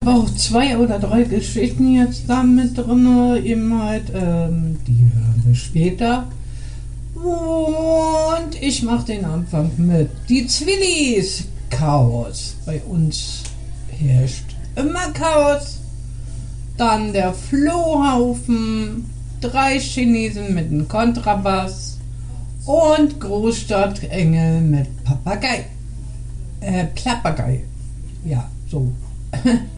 auch 2 oder 3 Geschichten jetzt da mit drin, eben halt, die hören wir später. Und ich mache den Anfang mit die Zwillis. Chaos. Bei uns herrscht immer Chaos. Dann der Flohhaufen, 3 Chinesen mit einem Kontrabass und Großstadtengel mit Papagei. Plapagei. Ja, so.